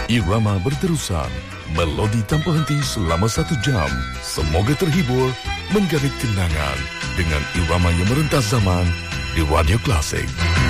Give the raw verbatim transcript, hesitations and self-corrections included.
Irama berterusan, melodi tanpa henti selama satu jam. Semoga terhibur, menggarit kenangan dengan irama yang merentas zaman di Radio Klasik.